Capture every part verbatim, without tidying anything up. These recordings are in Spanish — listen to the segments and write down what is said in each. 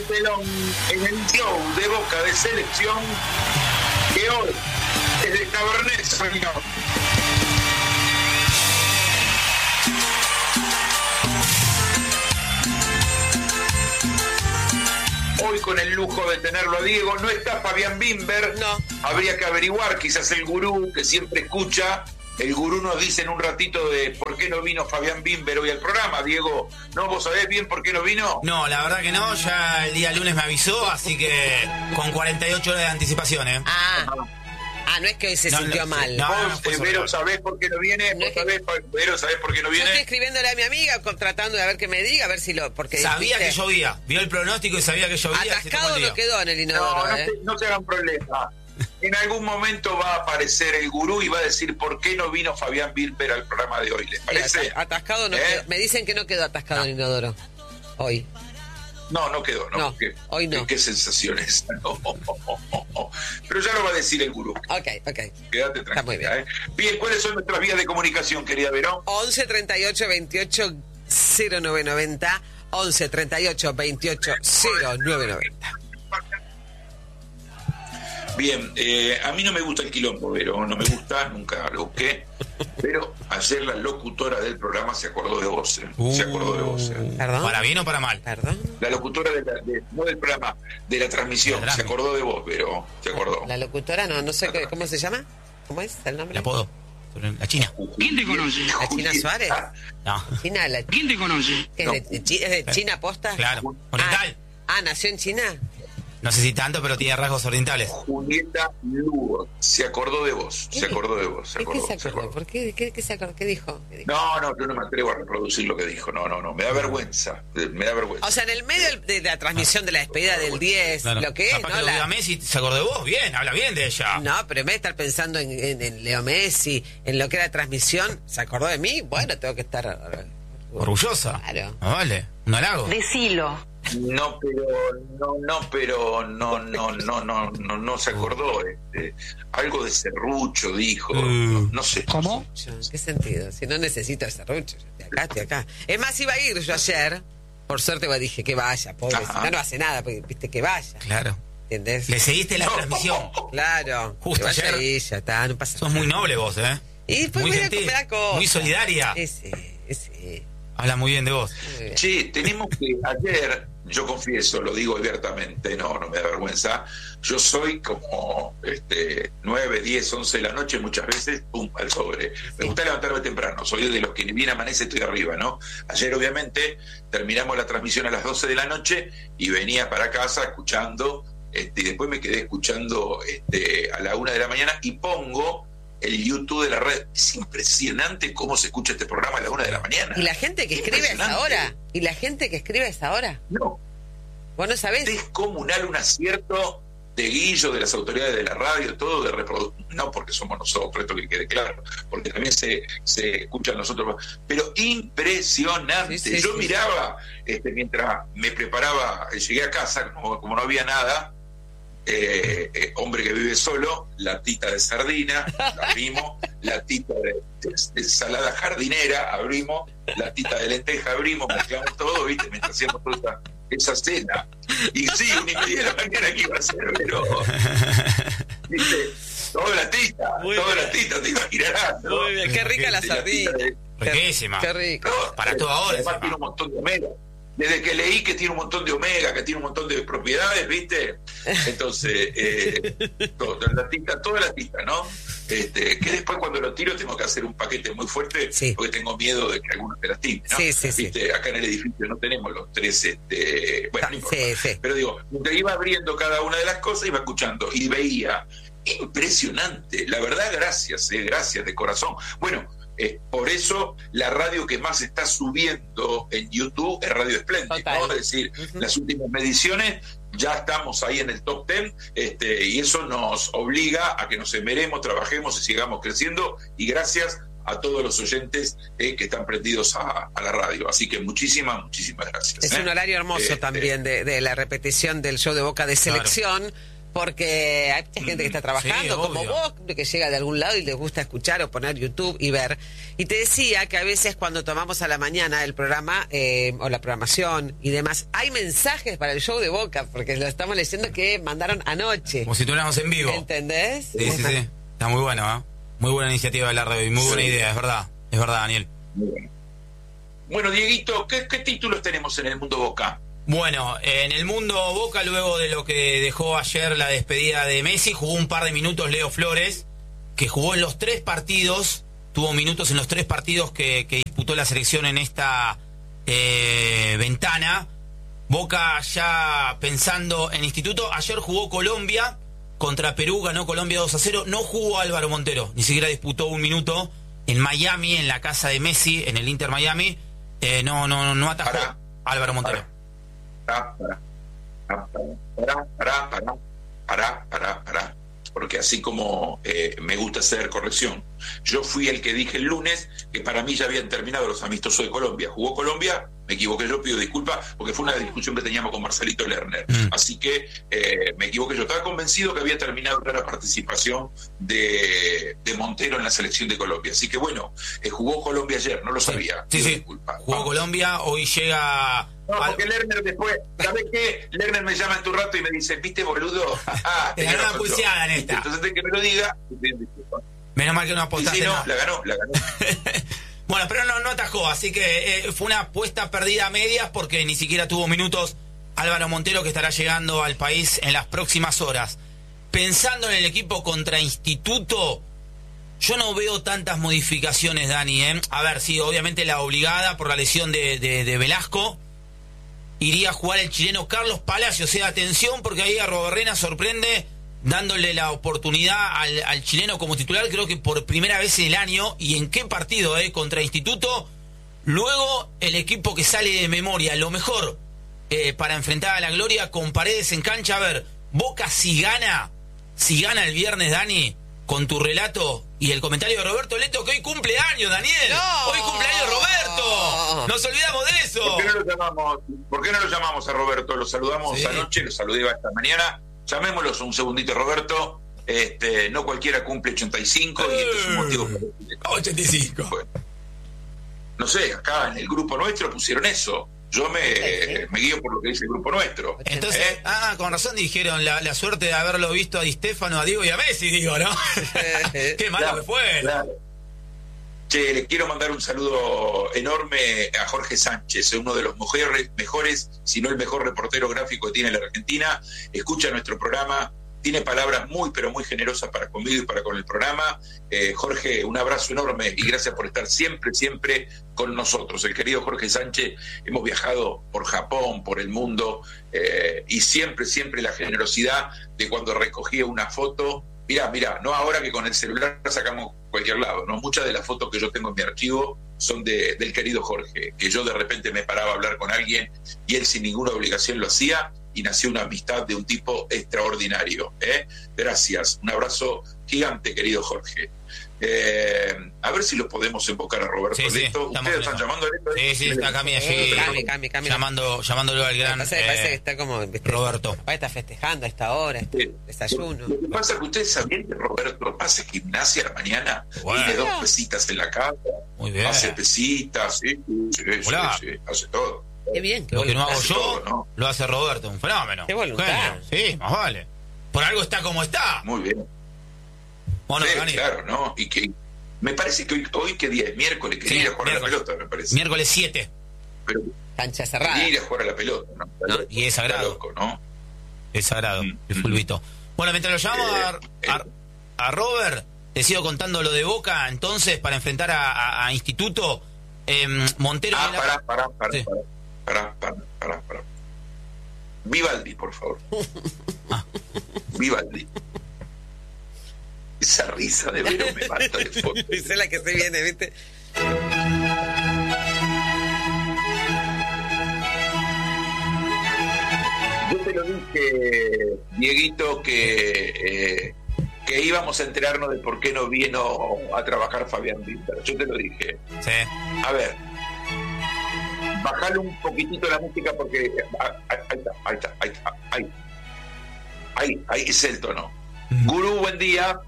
telón en el show de Boca de Selección, que hoy es de Cabernet Sauvignon. Hoy con el lujo de tenerlo a Diego, no está Fabián Bimber, no. Habría que averiguar, quizás el gurú que siempre escucha, el gurú nos dice en un ratito de por qué no vino Fabián Bimber hoy al programa. Diego, ¿no vos sabés bien por qué no vino? No, la verdad que no, ya el día lunes me avisó, así que con cuarenta y ocho horas de anticipación, ¿eh? Ah, ah no es que hoy se no, sintió no, mal. No, ¿Vos, no fue eh, Vero, sabés por qué no viene? No ¿Vos es que... sabés, Vero, sabés por qué no viene? Yo estoy escribiéndole a mi amiga, tratando de ver qué me diga, a ver si lo... porque sabía ¿viste? que llovía, vio el pronóstico y sabía que llovía. Atascado no quedó en el inodoro, No, no, ¿eh? se, no se hagan problema. En algún momento va a aparecer el gurú y va a decir por qué no vino Fabián Bimber al programa de hoy. ¿Les parece? Sí, atascado no ¿Eh? quedó. Me dicen que no quedó atascado en el inodoro hoy. No, no quedó, ¿no? No, ¿Qué, hoy no. ¿Qué, qué sensaciones? No, oh, oh, oh, oh. Pero ya lo va a decir el gurú. Ok, ok. Quédate tranquila. Está muy bien. ¿eh? Bien, ¿cuáles son nuestras vías de comunicación, querida Verón? once treinta y ocho veintiocho cero nueve noventa. once treinta y ocho veintiocho cero nueve noventa. Bien, eh, a mí no me gusta el quilombo, Vero, no me gusta, nunca lo busqué. Pero ayer la locutora del programa se acordó de vos, ¿eh? Uh, se acordó de vos. ¿eh? ¿Perdón? ¿Para bien o para mal? ¿Perdón? La locutora de la, de, no del programa, de la transmisión, La se acordó de vos, Vero, se acordó. La locutora, no, no sé qué, cómo se llama. ¿Cómo es el nombre? El apodo. La China. ¿Quién te conoce? ¿La China Suárez? No. China, la, ¿Quién te conoce? ¿qué es, de, de Chi- es de China posta? Claro. Oriental. Ah, ah, ¿nació en China? No sé si tanto, pero tiene rasgos orientales. Julieta Lugo se acordó de vos, ¿Qué? se acordó de vos, se ¿De qué acordó, se se acordó? acordó. ¿Por qué? ¿Qué, qué se acordó? ¿Qué dijo? ¿Qué dijo? No, no, yo no me atrevo a reproducir lo que dijo, no, no, no, me da vergüenza, me da vergüenza. O sea, en el medio de la transmisión de la despedida del diez, Claro. lo que es, Capaz ¿no? que lo La- vio a Messi, se acordó de vos, bien, habla bien de ella. No, pero en vez de estar pensando en, en- en Leo Messi, en lo que era transmisión, ¿se acordó de mí? Bueno, tengo que estar... Orgullosa. Claro. Ah, vale, un halago. Decilo. No, pero, no, no, pero, no, no, no, no, no, no se acordó, este, algo de serrucho dijo, no, no sé. ¿Cómo? ¿Qué sentido? Si no necesito ese serrucho, yo estoy acá, estoy acá. Es más, iba a ir yo ayer, por suerte pues, dije que vaya, pobrecita, Ajá. no hace nada, porque viste que vaya, Claro. ¿entendés? Le seguiste la No. transmisión. Claro, Justo que vaya ayer. ahí, ya está, no pasa Sos nada. muy noble vos, ¿eh? Y después muy me da, gentil, me da cosa. muy solidaria. Ese, ese, Habla muy bien de vos. muy bien. Che, tenemos que ayer, yo confieso, lo digo abiertamente, no, no me da vergüenza, yo soy como este nueve, diez, once de la noche, muchas veces, pum, al sobre. Me gusta levantarme temprano, soy de los que ni bien amanece estoy arriba, ¿no? Ayer, obviamente, terminamos la transmisión a las doce de la noche y venía para casa escuchando, este, y después me quedé escuchando este, a la una de la mañana y pongo el YouTube de la red. Es impresionante cómo se escucha este programa a la una de la mañana. Y la gente que escribe a esa Impresionante. hora, y la gente que escribe a esa hora, No, vos no sabés. descomunal un acierto de Guillo, de las autoridades de la radio, todo de reproducción, no porque somos nosotros, esto que quede claro, porque también se, se escuchan nosotros, pero impresionante. Sí, sí, Yo sí, miraba, este, mientras me preparaba, eh, llegué a casa, como, como no había nada, eh, eh, hombre que vive solo, latita de sardina, la abrimos, latita de, de, de ensalada jardinera, abrimos, latita de lenteja, abrimos, mezclamos todo, ¿viste? Mientras hacíamos toda esa, esa cena. Y sí, una y media de la mañana que iba a ser, pero. ¿Viste? Toda la tita, Muy toda bien. la tita, te imaginarás, ¿no? Muy bien, qué rica la Este, sardina. tita de- Riquísima. Qué rico. no, Para toda hora, Además encima. tiene un montón de omega. Desde que leí que tiene un montón de omega, que tiene un montón de propiedades, ¿viste? Entonces, eh, todo, la tita, toda la tita, ¿no? Este, que después cuando lo tiro tengo que hacer un paquete muy fuerte, Sí. porque tengo miedo de que algunos te lastimen, ¿no? Sí, sí, sí. ¿Viste? Acá en el edificio no tenemos los tres, este, bueno, no importa. Sí, sí. Pero digo, mientras iba abriendo cada una de las cosas, iba escuchando y veía. Impresionante, la verdad, gracias, eh, gracias de corazón. Bueno, eh, por eso la radio que más está subiendo en YouTube es Radio Espléndido, Total. ¿no? Es decir, Ujú. las últimas mediciones ya estamos ahí en el top ten, este, y eso nos obliga a que nos esmeremos, trabajemos y sigamos creciendo, y gracias a todos los oyentes eh, que están prendidos a, a la radio. Así que muchísimas, muchísimas gracias. Es ¿eh? un horario hermoso Este, también de, de la repetición del show de Boca de Selección. Porque hay mucha gente que está trabajando, Sí, como obvio. vos, que llega de algún lado y les gusta escuchar o poner YouTube y ver. Y te decía que a veces cuando tomamos a la mañana el programa eh, o la programación y demás, hay mensajes para el show de Boca, porque lo estamos leyendo que mandaron anoche. Como si tuviéramos en vivo. ¿Entendés? Sí, sí, sí. Está muy bueno, ¿eh? Muy buena iniciativa de la radio y muy buena Sí. idea, es verdad. Es verdad, Daniel. Muy bueno. Bueno, Dieguito, ¿qué, qué títulos tenemos en el mundo Boca? Bueno, en el mundo Boca, luego de lo que dejó ayer la despedida de Messi, jugó un par de minutos Leo Flores, que jugó en los tres partidos, tuvo minutos en los tres partidos que, que disputó la selección en esta eh, ventana. Boca ya pensando en Instituto, ayer jugó Colombia contra Perú, ganó Colombia dos a cero, no jugó Álvaro Montero, ni siquiera disputó un minuto en Miami, en la casa de Messi, en el Inter Miami, eh, no, no, no atajó Pará. Álvaro Montero. Pará, pará, pará, pará, pará, pará, pará, pará, porque así como eh, me gusta hacer corrección, yo fui el que dije el lunes que para mí ya habían terminado los amistosos de Colombia. Jugó Colombia, me equivoqué, yo pido disculpas porque fue una discusión que teníamos con Marcelito Lerner. Mm. Así que eh, me equivoqué, yo estaba convencido que había terminado la participación de, de Montero en la selección de Colombia. Así que bueno, eh, jugó Colombia ayer, no lo sabía. Sí, pido sí. disculpas. Jugó Vamos. Colombia, hoy llega... No, al- porque Lerner después, ¿sabés qué? Lerner me llama en tu rato y me dice, ¿viste, boludo? Ah, Te tenía ganó una razón yo. pulseada en esta. Entonces, de que me lo diga, pido disculpas. Menos mal que no Y apostaste sí, no, nada. la ganó, la ganó. Bueno, pero no, no atajó, así que eh, fue una apuesta perdida a medias porque ni siquiera tuvo minutos Álvaro Montero, que estará llegando al país en las próximas horas. Pensando en el equipo contra Instituto, yo no veo tantas modificaciones, Dani. ¿eh? A ver, sí, obviamente la obligada por la lesión de, de, de Velasco. Iría a jugar el chileno Carlos Palacios. O sea, atención, porque ahí a Roberrena sorprende dándole la oportunidad al, al chileno como titular, creo que por primera vez en el año. ¿Y en qué partido? Eh? Contra Instituto. Luego el equipo que sale de memoria, lo mejor eh, para enfrentar a la gloria con Paredes en cancha. A ver, Boca si gana, si gana el viernes, Dani, con tu relato y el comentario de Roberto Leto, que hoy cumple años, Daniel. No. Hoy cumpleaños Roberto. Nos olvidamos de eso. ¿Por qué no lo llamamos, ¿por qué no lo llamamos a Roberto? Lo saludamos Sí. anoche, lo saludé esta mañana. Llamémoslos un segundito, Roberto. Este, no cualquiera cumple ochenta y cinco y este es un motivo para decirle. ochenta y cinco. Bueno, no sé, acá en el grupo nuestro pusieron eso. Yo me, Sí. me guío por lo que dice el grupo nuestro. Entonces, ¿Eh? ah, con razón dijeron la, la suerte de haberlo visto a Di Stéfano, a Diego y a Messi, digo, ¿no? Qué malo Claro, que fue. claro. Che, le quiero mandar un saludo enorme a Jorge Sánchez, uno de los mejores, mejores, si no el mejor reportero gráfico que tiene la Argentina. Escucha nuestro programa, tiene palabras muy, pero muy generosas para conmigo y para con el programa. Eh, Jorge, un abrazo enorme y gracias por estar siempre, siempre con nosotros. El querido Jorge Sánchez, hemos viajado por Japón, por el mundo, eh, y siempre, siempre la generosidad de cuando recogía una foto. Mirá, mirá, no ahora que con el celular sacamos cualquier lado, ¿no? Muchas de las fotos que yo tengo en mi archivo son de, del querido Jorge, que yo de repente me paraba a hablar con alguien y él sin ninguna obligación lo hacía y nació una amistad de un tipo extraordinario. ¿eh? Gracias, un abrazo gigante, querido Jorge. Eh, a ver si lo podemos invocar a Roberto Sí, sí, Leto. estamos ¿Ustedes en están eso. llamando a Leto? Sí, sí, está acá, mira, Sí, allí, Cami, Cami, Cami. llamando, llamándolo al gran Parece, eh, parece que está como ¿viste? Roberto. Papá está festejando a esta hora, este Sí. desayuno. Lo que pasa es que ustedes sabían que Roberto hace gimnasia a la mañana, Bueno. tiene dos pesitas en la casa, Muy bien. hace pesitas, sí, sí, sí, Hola. sí, hace todo. Qué bien, qué Lo que no hago voluntad. yo, todo, ¿no? lo hace Roberto, un fenómeno. Qué voluntad. Genio. Sí, más vale. Por algo está como está. Muy bien. Bueno, Sí, Dani, claro, ¿no? Y que me parece que hoy, hoy ¿qué día es? Miércoles, quería Sí, ir a jugar a la miércoles. pelota, me parece. miércoles siete. Pero Cancha cerrada. quería ir a jugar a la pelota, ¿no? Está No, loco, y es está sagrado. loco, ¿no? Es sagrado, Mm, el mm. fulbito. Bueno, mientras lo llamamos a, a, a Robert, te sigo contando lo de Boca, entonces, para enfrentar a, a- a Instituto, eh, Montero... Ah, de la- pará, pará, pará, Sí. pará, pará, pará, pará, pará. Vivaldi, por favor. Ah. Vivaldi. Esa risa de Vero me mata de fondo. Esa es la que se viene, ¿viste? Yo te lo dije, Dieguito, que, eh, que íbamos a enterarnos de por qué no vino a trabajar Fabián Winter. Yo te lo dije. Sí. A ver, bajale un poquitito la música porque... ah, Ahí está, ahí está, ahí está. Ahí, Ahí, ahí es el tono. Mm. Gurú, buen día.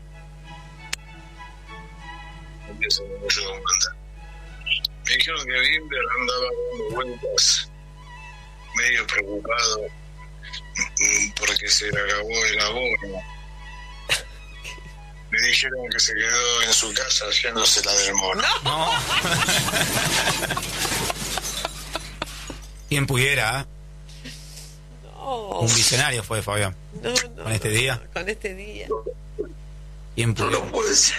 Me dijeron que Bimber andaba dando vueltas, medio preocupado porque se le acabó el abono. Le dijeron que se quedó en su casa haciéndose la del mono. No. no. ¿Quién pudiera? ¿eh? No. Un visionario fue Fabián. No, no. Con este día. Con este día. ¿Quién pudiera? No, no puede ser.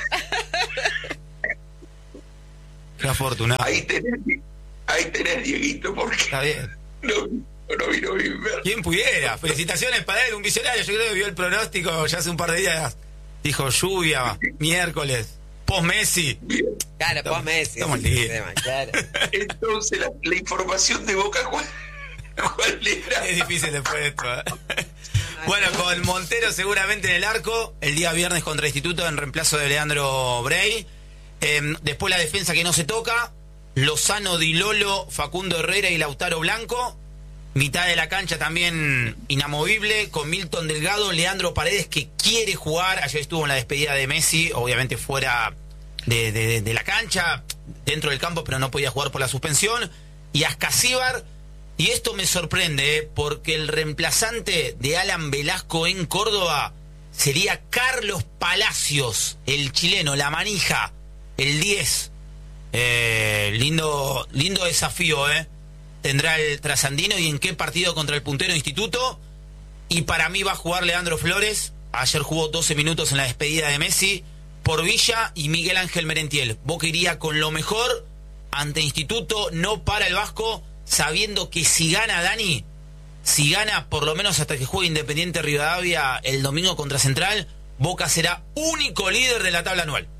Qué afortunado. Ahí tenés, ahí tenés, Dieguito, porque está bien. No, no vino Bimber. ¿Quién pudiera? Felicitaciones para él, un visionario. Yo creo que vio el pronóstico ya hace un par de días. Dijo lluvia, miércoles, post-Messi. Claro, post-Messi. Estamos listos. Claro. Entonces, la, la información de Boca, ¿cuál, cuál era? Es difícil después de esto. ¿eh? Bueno, con Montero seguramente en el arco, el día viernes contra Instituto en reemplazo de Leandro Brey. Eh, después la defensa que no se toca, Lozano, Di Lolo, Facundo Herrera y Lautaro Blanco. Mitad de la cancha también inamovible, con Milton Delgado, Leandro Paredes, que quiere jugar. Ayer estuvo en la despedida de Messi, obviamente fuera de, de, de la cancha, dentro del campo, pero no podía jugar por la suspensión. Y Ascasíbar, y esto me sorprende, ¿eh? porque el reemplazante de Alan Velasco en Córdoba sería Carlos Palacios, el chileno, la manija, el diez. Eh, lindo, lindo desafío, ¿eh? Tendrá el trasandino y en qué partido contra el puntero Instituto. Y para mí va a jugar Leandro Flores. Ayer jugó doce minutos en la despedida de Messi por Villa y Miguel Ángel Merentiel. Boca iría con lo mejor ante Instituto, no para el Vasco, sabiendo que si gana Dani, si gana por lo menos hasta que juegue Independiente Rivadavia el domingo contra Central, Boca será único líder de la tabla anual.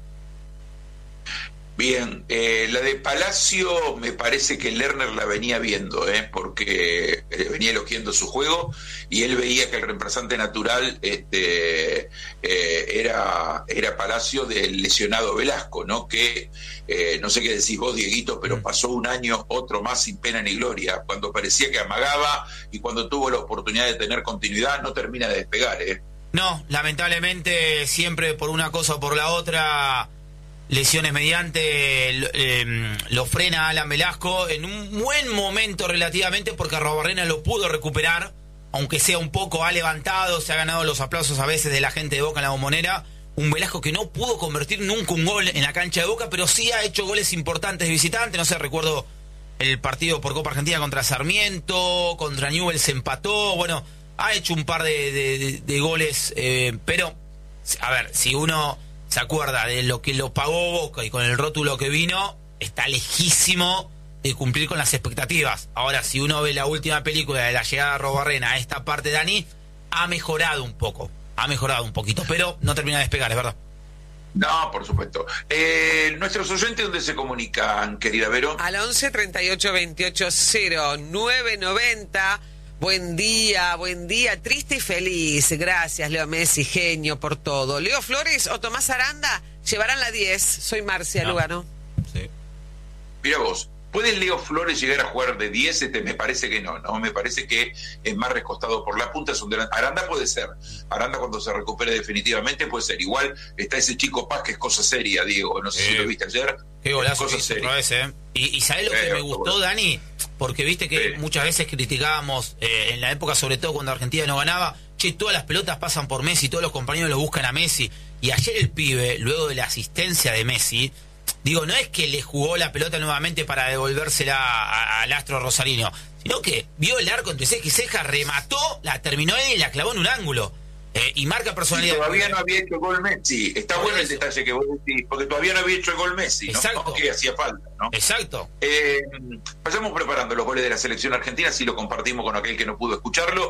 Bien, eh, la de Palacio me parece que Lerner la venía viendo, eh, porque eh, venía elogiando su juego y él veía que el reemplazante natural este, eh, era, era Palacio del lesionado Velasco, ¿no? Que eh, no sé qué decís vos, Dieguito, pero pasó un año, otro más sin pena ni gloria, cuando parecía que amagaba y cuando tuvo la oportunidad de tener continuidad no termina de despegar, ¿eh? No, lamentablemente siempre por una cosa o por la otra, lesiones mediante, eh, lo frena Alan Velasco en un buen momento relativamente, porque Arrobarrena lo pudo recuperar, aunque sea un poco, ha levantado, se ha ganado los aplausos a veces de la gente de Boca en la Bombonera. Un Velasco que no pudo convertir nunca un gol en la cancha de Boca, pero sí ha hecho goles importantes de visitante. No sé, recuerdo el partido por Copa Argentina contra Sarmiento, contra Newell's se empató, bueno, ha hecho un par de, de, de, de goles, eh, pero, a ver, si uno se acuerda de lo que lo pagó Boca y con el rótulo que vino, está lejísimo de cumplir con las expectativas. Ahora, si uno ve la última película de la llegada de Arrobarrena a esta parte, Dani, ha mejorado un poco, ha mejorado un poquito, pero no termina de despegar, es verdad. No, por supuesto. Eh, ¿Nuestros oyentes dónde se comunican, querida Vero? Al once treinta y ocho veintiocho cero nueve noventa. Buen día, buen día, triste y feliz. Gracias, Leo Messi, genio por todo. Leo Flores o Tomás Aranda llevarán la diez. Soy Marcia no. Lugano. Sí. Mira vos, ¿puede Leo Flores llegar a jugar de diez? Este, me parece que no, ¿no? Me parece que es más recostado por la punta. Es un delan... Aranda puede ser. Aranda cuando se recupere definitivamente puede ser. Igual está ese chico Paz que es cosa seria, Diego. No sé eh, si lo viste ayer. Qué golazo otra vez, ¿eh? Y, y ¿sabés lo que eh, me gustó, bueno. Dani? Porque viste que eh. muchas veces criticábamos, eh, en la época sobre todo cuando Argentina no ganaba, che, todas las pelotas pasan por Messi, todos los compañeros lo buscan a Messi. Y ayer el pibe, luego de la asistencia de Messi, digo, no es que le jugó la pelota nuevamente para devolvérsela al astro rosarino, sino que vio el arco entre ceja y ceja, remató, la terminó él y la clavó en un ángulo. Eh, y marca personalidad. Y todavía no había hecho gol Messi. Está bueno el detalle que vos decís, porque todavía no había hecho el gol Messi, ¿no? Exacto. Que hacía falta, ¿no? Exacto. Eh, vayamos preparando los goles de la selección argentina, si lo compartimos con aquel que no pudo escucharlo.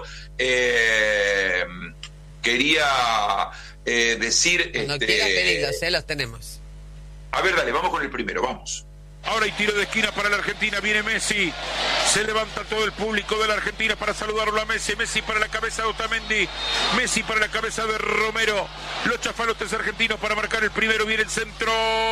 Eh, quería eh, decir... Cuando este, quieras pedirlos, ¿eh? Los tenemos. A ver, dale, vamos con el primero, vamos. Ahora hay tiro de esquina para la Argentina, viene Messi, se levanta todo el público de la Argentina para saludarlo a Messi, Messi para la cabeza de Otamendi, Messi para la cabeza de Romero, los chafalotes argentinos para marcar el primero, viene el centro.